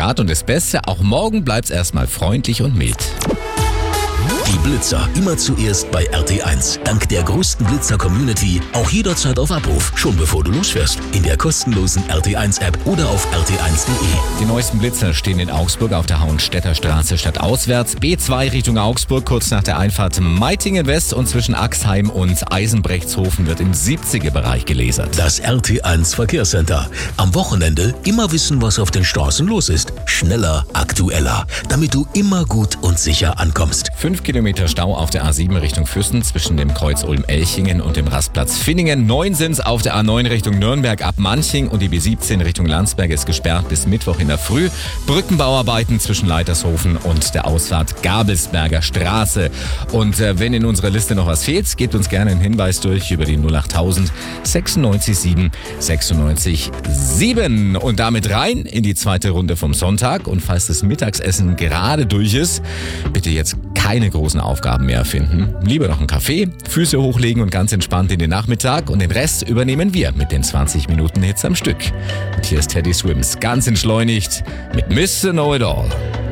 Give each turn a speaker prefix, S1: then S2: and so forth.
S1: Grad und das Beste, auch morgen bleibt's erstmal freundlich und mild.
S2: Die Blitzer immer zuerst bei RT1. Dank der größten Blitzer-Community auch jederzeit auf Abruf, schon bevor du losfährst. In der kostenlosen RT1-App oder auf rt1.de.
S1: Die neuesten Blitzer stehen in Augsburg auf der Hauenstädter Straße stadtauswärts. B2 Richtung Augsburg, kurz nach der Einfahrt Meitingen West und zwischen Axheim und Eisenbrechtshofen wird im 70er-Bereich gelasert.
S2: Das RT1 Verkehrscenter. Am Wochenende immer wissen, was auf den Straßen los ist. Schneller, aktueller, damit du immer gut und sicher ankommst.
S1: 5 Kilometer Stau auf der A7 Richtung Füssen zwischen dem Kreuz Ulm-Elchingen und dem Rastplatz Finningen. 9 sind's auf der A9 Richtung Nürnberg ab Manching und die B17 Richtung Landsberg ist gesperrt bis Mittwoch in der Früh. Brückenbauarbeiten zwischen Leitershofen und der Ausfahrt Gabelsberger Straße. Und wenn in unserer Liste noch was fehlt, gebt uns gerne einen Hinweis durch über die 08000 96 7 96 7. Und damit rein in die zweite Runde vom Sonntag. Und falls das Mittagsessen gerade durch ist, bitte jetzt keine großen Aufgaben mehr erfinden. Lieber noch einen Kaffee, Füße hochlegen und ganz entspannt in den Nachmittag und den Rest übernehmen wir mit den 20 Minuten Hits am Stück. Und hier ist Teddy Swims, ganz entschleunigt mit Mr. Know It All.